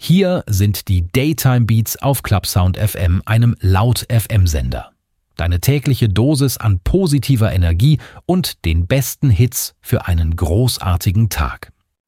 Hier sind die Daytime Beats auf Clubsound FM, einem Laut-FM-Sender. Deine tägliche Dosis an positiver Energie und den besten Hits für einen großartigen Tag.